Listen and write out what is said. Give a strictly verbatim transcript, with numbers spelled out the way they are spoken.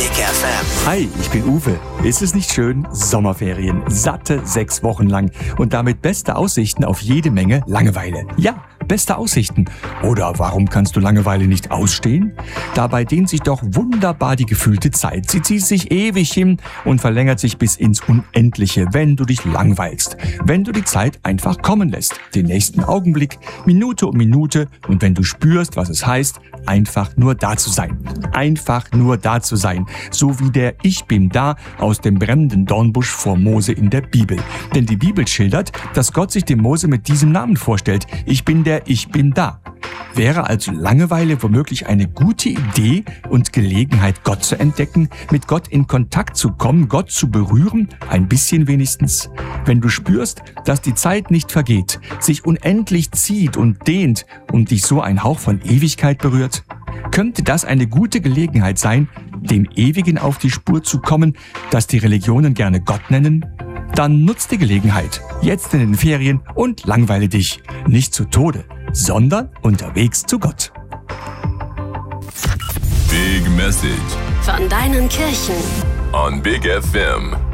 Big F M. Hi, ich bin Uwe. Ist es nicht schön? Sommerferien, satte sechs Wochen lang und damit beste Aussichten auf jede Menge Langeweile. Ja, beste Aussichten. Oder warum kannst du Langeweile nicht ausstehen? Dabei dehnt sich doch wunderbar die gefühlte Zeit. Sie zieht sich ewig hin und verlängert sich bis ins Unendliche, wenn du dich langweilst. Wenn du die Zeit einfach kommen lässt. Den nächsten Augenblick, Minute um Minute und wenn du spürst, was es heißt, einfach nur da zu sein. Einfach nur da zu sein. So wie der Ich bin da aus dem brennenden Dornbusch vor Mose in der Bibel. Denn die Bibel schildert, dass Gott sich dem Mose mit diesem Namen vorstellt. Ich bin der Ich bin da. Wäre also Langeweile womöglich eine gute Idee und Gelegenheit, Gott zu entdecken, mit Gott in Kontakt zu kommen, Gott zu berühren, ein bisschen wenigstens? Wenn du spürst, dass die Zeit nicht vergeht, sich unendlich zieht und dehnt und dich so ein Hauch von Ewigkeit berührt, könnte das eine gute Gelegenheit sein, dem Ewigen auf die Spur zu kommen, das die Religionen gerne Gott nennen? Dann nutz die Gelegenheit, jetzt in den Ferien und langweile dich, nicht zu Tode, sondern unterwegs zu Gott. Big Message von deinen Kirchen on Big F M.